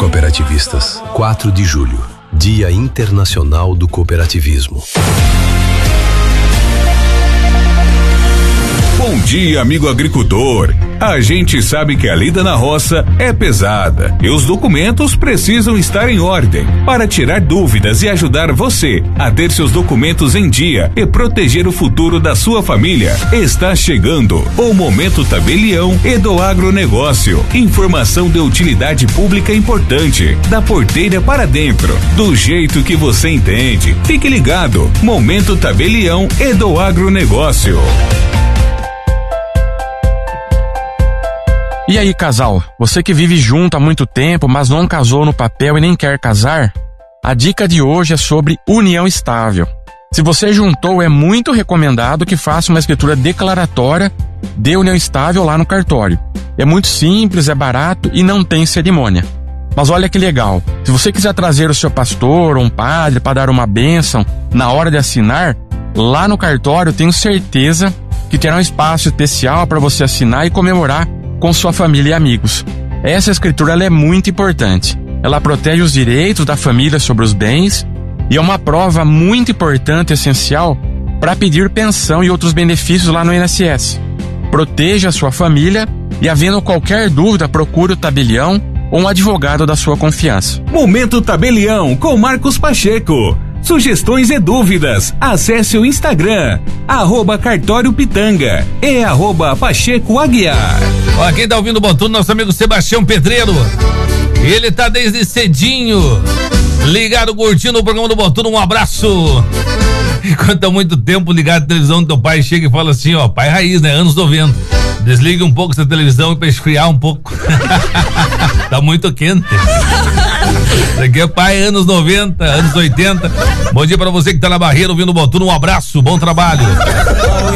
Cooperativistas, 4 de julho, Dia Internacional do Cooperativismo. Bom dia, amigo agricultor. A gente sabe que a lida na roça é pesada e os documentos precisam estar em ordem. Para tirar dúvidas e ajudar você a ter seus documentos em dia e proteger o futuro da sua família, está chegando o Momento Tabelião e do Agronegócio. Informação de utilidade pública importante, da porteira para dentro, do jeito que você entende. Fique ligado, Momento Tabelião e do Agronegócio. E aí, casal, você que vive junto há muito tempo, mas não casou no papel e nem quer casar? A dica de hoje é sobre união estável. Se você juntou, é muito recomendado que faça uma escritura declaratória de união estável lá no cartório. É muito simples, é barato e não tem cerimônia. Mas olha que legal, se você quiser trazer o seu pastor ou um padre para dar uma bênção na hora de assinar, lá no cartório tenho certeza que terá um espaço especial para você assinar e comemorar com sua família e amigos. Essa escritura ela é muito importante. Ela protege os direitos da família sobre os bens e é uma prova muito importante e essencial para pedir pensão e outros benefícios lá no INSS. Proteja a sua família e, havendo qualquer dúvida, procure o tabelião ou um advogado da sua confiança. Momento Tabelião com Marcos Pacheco. Sugestões e dúvidas, acesse o Instagram, @cartório-pitanga e @Pacheco-Aguiar. Ó, quem tá ouvindo o Bom Turno, nosso amigo Sebastião Pedreiro. Ele tá desde cedinho, ligado, curtindo o programa do Bom Turno. Um abraço. Enquanto há muito tempo ligado à televisão, teu pai chega e fala assim, ó, pai raiz, né, anos 90. Desligue um pouco essa televisão pra esfriar um pouco. Tá muito quente. Isso aqui é pai, anos 90, anos 80. Bom dia pra você que tá na barreira ouvindo o Bom Turno. Um abraço, bom trabalho.